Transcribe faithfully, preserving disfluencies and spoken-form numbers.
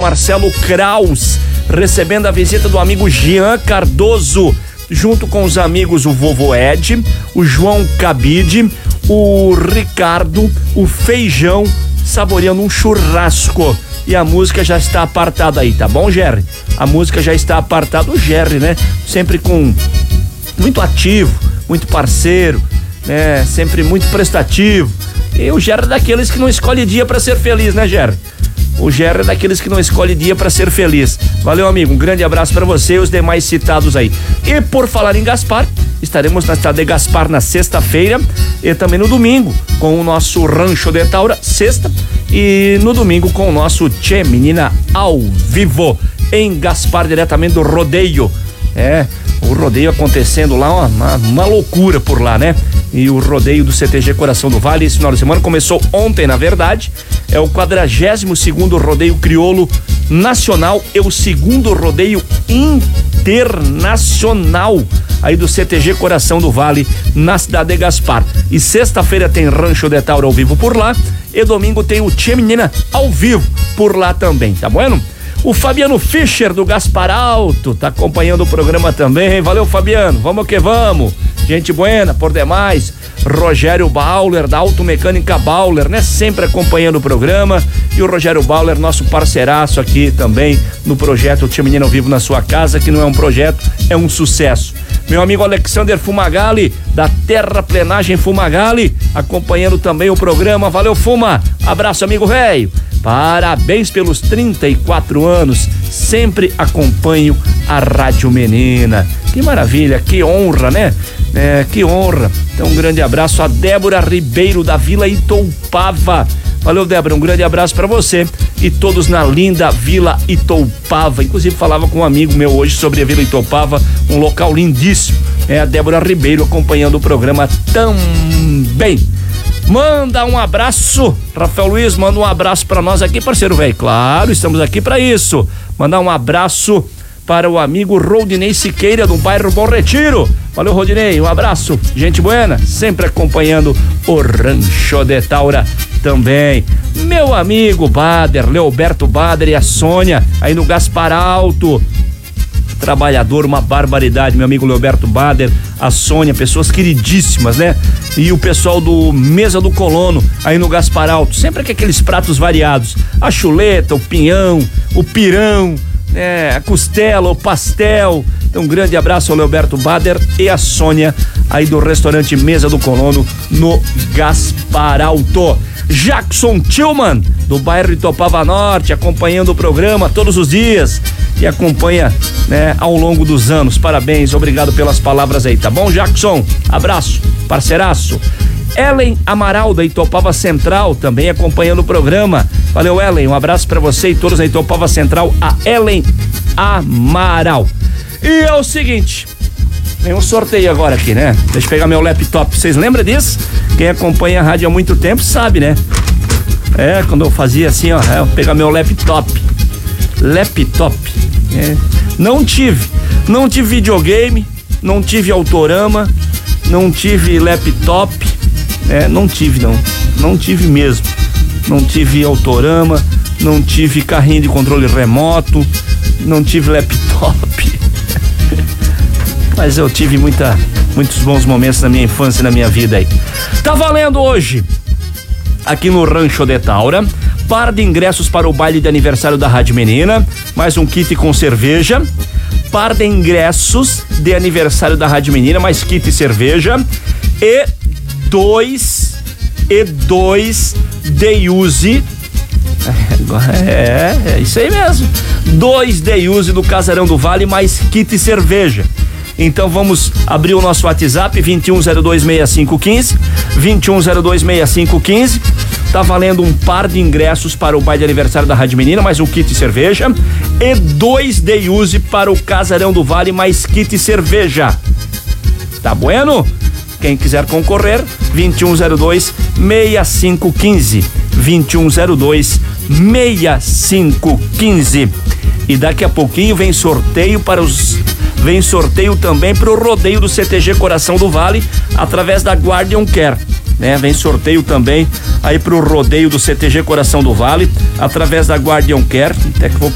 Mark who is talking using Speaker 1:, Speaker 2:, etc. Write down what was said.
Speaker 1: Marcelo Kraus, recebendo a visita do amigo Jean Cardoso, junto com os amigos o Vovô Ed, o João Cabide, o Ricardo, o Feijão, saboreando um churrasco. E a música já está apartada aí, tá bom, Jerry? A música já está apartada. O Jerry, né? Sempre com muito ativo, muito parceiro, né? Sempre muito prestativo. E o Jerry é daqueles que não escolhe dia pra ser feliz, né, Jerry? O Jerry é daqueles que não escolhe dia pra ser feliz. Valeu, amigo. Um grande abraço pra você e os demais citados aí. E por falar em Gaspar, estaremos na cidade de Gaspar na sexta-feira e também no domingo com o nosso Rancho de Taura, sexta, e no domingo com o nosso Tchê Menina ao vivo em Gaspar, diretamente do rodeio. É, o rodeio acontecendo lá, uma, uma, uma loucura por lá, né? E o rodeio do C T G Coração do Vale, esse final de semana começou ontem, na verdade. É o quadragésimo segundo rodeio crioulo nacional e o segundo rodeio internacional aí do C T G Coração do Vale na cidade de Gaspar. E sexta-feira tem Rancho de Taura ao vivo por lá e domingo tem o Tchê Menina ao vivo por lá também, tá bueno? O Fabiano Fischer do Gaspar Alto tá acompanhando o programa também. Valeu, Fabiano, vamos que vamos. Gente buena, por demais. Rogério Bauler, da Automecânica Bauler, né? Sempre acompanhando o programa. E o Rogério Bauler, nosso parceiraço aqui também no projeto Tchê Menina ao Vivo na Sua Casa, que não é um projeto, é um sucesso. Meu amigo Alexander Fumagalli, da Terraplenagem Fumagalli, acompanhando também o programa. Valeu, Fuma. Abraço, amigo velho. Parabéns pelos trinta e quatro anos. Sempre acompanho a Rádio Menina. Que maravilha, que honra, né? É, que honra. Então, um grande abraço a Débora Ribeiro, da Vila Itoupava. Valeu, Débora, um grande abraço pra você e todos na linda Vila Itoupava. Inclusive, falava com um amigo meu hoje sobre a Vila Itoupava, um local lindíssimo. É a Débora Ribeiro acompanhando o programa também. Manda um abraço, Rafael Luiz, manda um abraço pra nós aqui, parceiro velho. Claro, estamos aqui pra isso. Mandar um abraço para o amigo Rodinei Siqueira, do bairro Bom Retiro. Valeu, Rodinei, um abraço. Gente buena, sempre acompanhando o Rancho de Taura também. Meu amigo Bader, Leoberto Bader e a Sônia, aí no Gaspar Alto. Trabalhador, uma barbaridade, meu amigo Leoberto Bader, a Sônia, pessoas queridíssimas, né? E o pessoal do Mesa do Colono, aí no Gaspar Alto, sempre com aqueles pratos variados, a chuleta, o pinhão, o pirão, né? A costela, o pastel. Então, um grande abraço ao Leoberto Bader e a Sônia, aí do restaurante Mesa do Colono, no Gaspar Alto. Jackson Tillman, do bairro Itopava Norte, acompanhando o programa todos os dias e acompanha, né, ao longo dos anos. Parabéns, obrigado pelas palavras aí, tá bom, Jackson? Abraço, parceiraço. Ellen Amaral, da Itopava Central, também acompanhando o programa. Valeu, Ellen, um abraço pra você e todos da Itopava Central, a Ellen Amaral. E é o seguinte, tem um sorteio agora aqui, né? Deixa eu pegar meu laptop. Vocês lembram disso? Quem acompanha a rádio há muito tempo sabe, né? É, quando eu fazia assim, ó, é, eu pegar meu laptop. Laptop. É. Não tive. Não tive videogame, não tive Autorama, não tive laptop. É, não tive, não. Não tive mesmo. Não tive Autorama, não tive carrinho de controle remoto, não tive laptop. Mas eu tive muita, muitos bons momentos na minha infância e na minha vida aí. Tá valendo hoje, aqui no Rancho de Taura, par de ingressos para o baile de aniversário da Rádio Menina, mais um kit com cerveja, par de ingressos de aniversário da Rádio Menina, mais kit e cerveja, e dois, e dois de use. É, é isso aí mesmo. Dois de use do Casarão do Vale, mais kit e cerveja. Então vamos abrir o nosso WhatsApp, vinte e um zero dois seis cinco um cinco, vinte e um zero dois seis cinco um cinco. Tá valendo um par de ingressos para o baile de aniversário da Rádio Menina, mais um kit de cerveja, e dois de use para o Casarão do Vale, mais kit de cerveja. Tá bueno? Quem quiser concorrer, vinte e um zero dois seis cinco um cinco, vinte e um zero dois seis cinco um cinco. E daqui a pouquinho vem sorteio para os Vem sorteio também para o rodeio do C T G Coração do Vale, através da Guardian Care, né? Vem sorteio também aí para o rodeio do C T G Coração do Vale, através da Guardian Care. Até que vou